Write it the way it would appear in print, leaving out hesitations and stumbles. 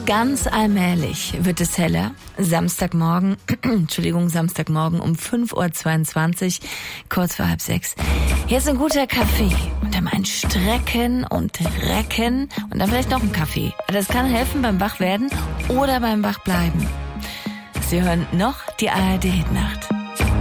Ganz allmählich wird es heller. Samstagmorgen um 5:22 Uhr, kurz vor 5:30. Hier ist ein guter Kaffee und dann ein Strecken und Recken und dann vielleicht noch ein Kaffee. Das kann helfen beim Wachwerden oder beim Wachbleiben. Sie hören noch die ARD-Hitnacht.